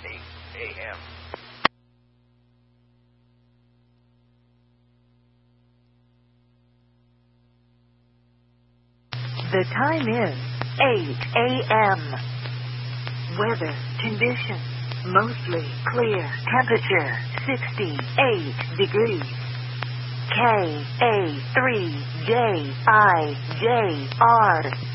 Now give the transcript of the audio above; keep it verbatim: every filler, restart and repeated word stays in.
eight A M The time is eight A M Weather conditions. Mostly clear. Temperature sixty-eight degrees. K A three J I J R